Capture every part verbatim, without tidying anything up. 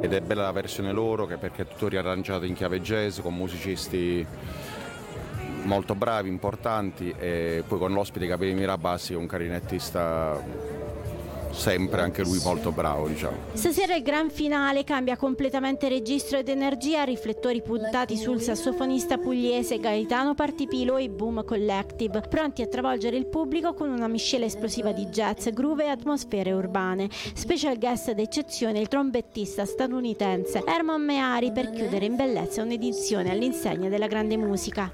ed è bella la versione loro che perché è tutto riarrangiato in chiave jazz con musicisti molto bravi, importanti, e poi con l'ospite Gabriele Mirabassi, che è un clarinettista sempre anche lui molto bravo, diciamo. Stasera il gran finale cambia completamente registro ed energia, riflettori puntati sul sassofonista pugliese Gaetano Partipilo e Boom Collective, pronti a travolgere il pubblico con una miscela esplosiva di jazz, groove e atmosfere urbane. Special guest d'eccezione il trombettista statunitense Herman Mehari, per chiudere in bellezza un'edizione all'insegna della grande musica.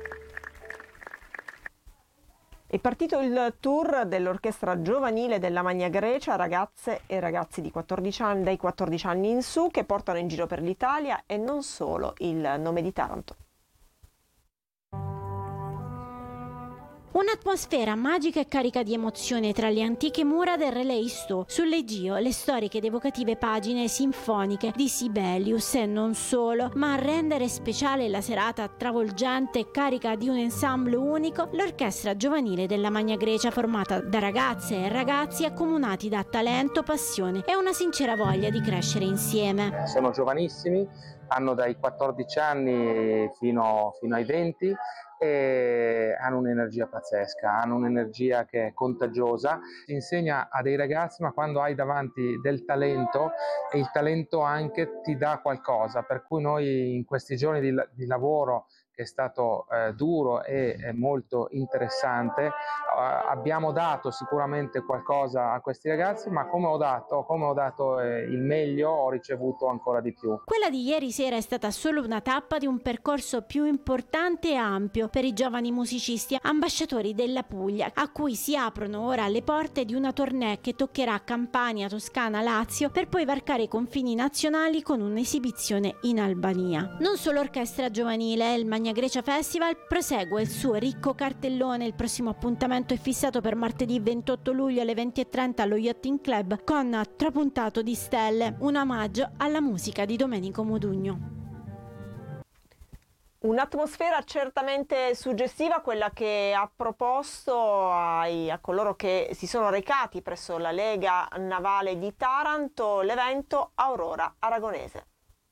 È partito il tour dell'orchestra giovanile della Magna Grecia, ragazze e ragazzi di quattordici anni, dai quattordici anni in su, che portano in giro per l'Italia e non solo il nome di Taranto. Un'atmosfera magica e carica di emozione tra le antiche mura del Relais Sto, sull'Egio, le storiche ed evocative pagine sinfoniche di Sibelius e non solo, ma a rendere speciale la serata travolgente e carica di un ensemble unico, l'orchestra giovanile della Magna Grecia, formata da ragazze e ragazzi accomunati da talento, passione e una sincera voglia di crescere insieme. Sono giovanissimi, hanno dai quattordici anni fino, fino ai venti, e hanno un'energia pazzesca, hanno un'energia che è contagiosa. Si insegna a dei ragazzi, ma quando hai davanti del talento, e il talento anche ti dà qualcosa, per cui noi in questi giorni di, di lavoro, che è stato eh, duro e eh, molto interessante, eh, abbiamo dato sicuramente qualcosa a questi ragazzi, ma come ho dato, come ho dato eh, il meglio, ho ricevuto ancora di più. Quella di ieri sera è stata solo una tappa di un percorso più importante e ampio per i giovani musicisti ambasciatori della Puglia, a cui si aprono ora le porte di una tournée che toccherà Campania, Toscana, Lazio, per poi varcare i confini nazionali con un'esibizione in Albania. Non solo orchestra giovanile, il Magna Grecia Festival prosegue il suo ricco cartellone. Il prossimo appuntamento è fissato per martedì ventotto luglio alle venti e trenta allo Yachting Club con Trapuntato di Stelle, un omaggio alla musica di Domenico Modugno. Un'atmosfera certamente suggestiva, quella che ha proposto ai, a coloro che si sono recati presso la Lega Navale di Taranto l'evento Aurora Aragonese.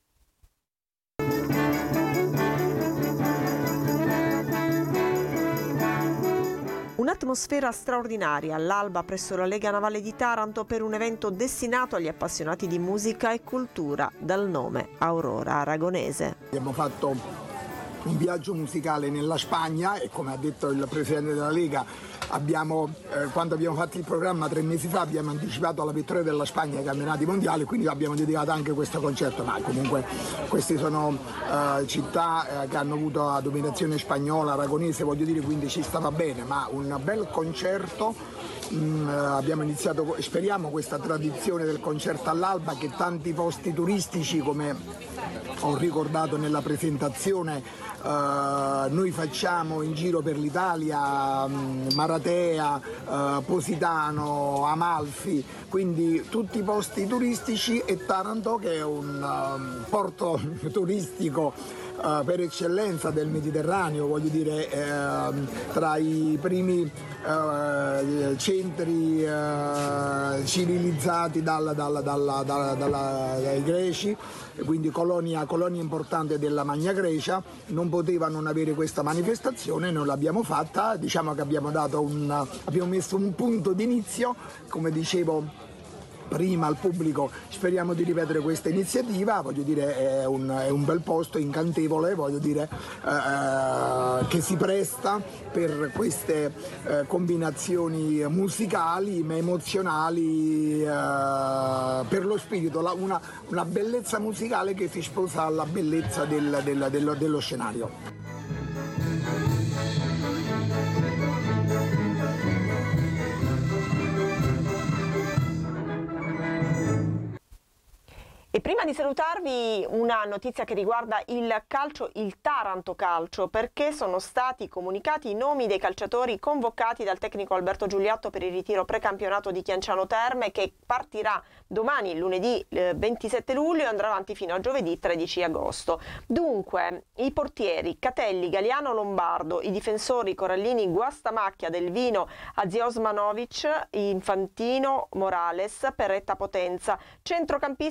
Un'atmosfera straordinaria all'alba presso la Lega Navale di Taranto per un evento destinato agli appassionati di musica e cultura dal nome Aurora Aragonese. Abbiamo fatto un viaggio musicale nella Spagna e, come ha detto il Presidente della Lega, abbiamo, eh, quando abbiamo fatto il programma tre mesi fa abbiamo anticipato la vittoria della Spagna ai campionati mondiali, quindi abbiamo dedicato anche questo concerto, ma comunque queste sono eh, città eh, che hanno avuto la dominazione spagnola, aragonese, voglio dire, quindi ci stava bene, ma un bel concerto. Mm, abbiamo iniziato, speriamo, questa tradizione del concerto all'alba, che tanti posti turistici, come ho ricordato nella presentazione, Uh, noi facciamo in giro per l'Italia, um, Maratea, uh, Positano, Amalfi, quindi tutti i posti turistici, e Taranto, che è un um, porto turistico uh, per eccellenza del Mediterraneo, voglio dire, uh, tra i primi uh, centri uh, civilizzati dal, dal, dal, dal, dal, dai greci, quindi colonia, colonia importante della Magna Grecia. Non poteva non avere questa manifestazione, noi l'abbiamo fatta, diciamo che abbiamo dato un, abbiamo messo un punto d'inizio, come dicevo prima al pubblico. Speriamo di ripetere questa iniziativa, voglio dire, è un, è un bel posto, incantevole, voglio dire, eh, che si presta per queste eh, combinazioni musicali ma emozionali, eh, per lo spirito, la, una, una bellezza musicale che si sposa alla bellezza del, del, dello, dello scenario. E prima di salutarvi, una notizia che riguarda il calcio, il Taranto Calcio, perché sono stati comunicati i nomi dei calciatori convocati dal tecnico Alberto Giuliatto per il ritiro precampionato di Chianciano Terme, che partirà domani, lunedì eh, ventisette luglio, e andrà avanti fino a giovedì tredici agosto. Dunque, i portieri Catelli, Galiano, Lombardo, i difensori Corallini, Guastamacchia, Del Vino, Aziosmanovic, Infantino, Morales, Perretta, Potenza, centrocampisti Bevilà,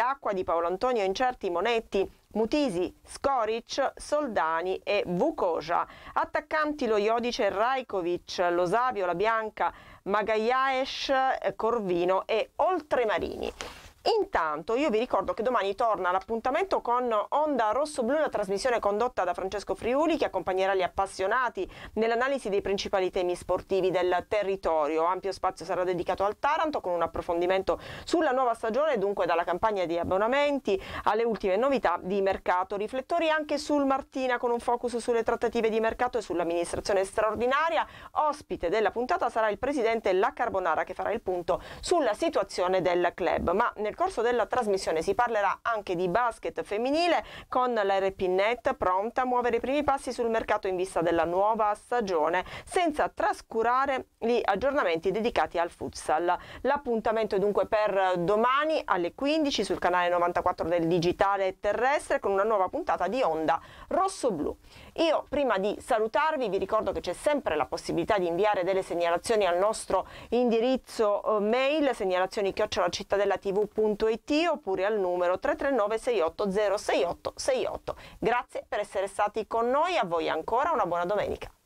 dell'Acqua, Di Paolo Antonio, Incerti, Monetti, Mutisi, Skoric, Soldani e Vukoja. Attaccanti lo Jodice, Rajkovic, Lo Savio, La Bianca, Magallaes, Corvino e Oltremarini. Intanto io vi ricordo che domani torna l'appuntamento con Onda Rosso Blu, la trasmissione condotta da Francesco Friuli che accompagnerà gli appassionati nell'analisi dei principali temi sportivi del territorio. Ampio spazio sarà dedicato al Taranto con un approfondimento sulla nuova stagione, dunque dalla campagna di abbonamenti alle ultime novità di mercato. Riflettori anche sul Martina con un focus sulle trattative di mercato e sull'amministrazione straordinaria. Ospite della puntata sarà il presidente La Carbonara che farà il punto sulla situazione del club. Ma nel Nel corso della trasmissione si parlerà anche di basket femminile con la R P Net pronta a muovere i primi passi sul mercato in vista della nuova stagione, senza trascurare gli aggiornamenti dedicati al futsal. L'appuntamento è dunque per domani alle quindici sul canale novantaquattro del digitale terrestre con una nuova puntata di Onda Rosso Blu. Io prima di salutarvi vi ricordo che c'è sempre la possibilità di inviare delle segnalazioni al nostro indirizzo mail segnalazioni chiocciola cittadella tv punto it oppure al numero tre tre nove sei otto zero sei otto sei otto. Grazie per essere stati con noi, a voi ancora una buona domenica.